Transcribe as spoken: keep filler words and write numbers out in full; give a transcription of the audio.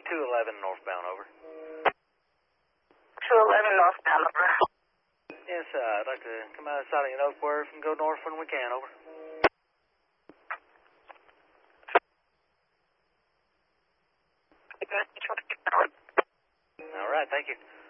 two eleven northbound, over. two eleven northbound, over. Yes, uh, I'd like to come out of Silent Oak where we can go north when we can, over. All right, thank you.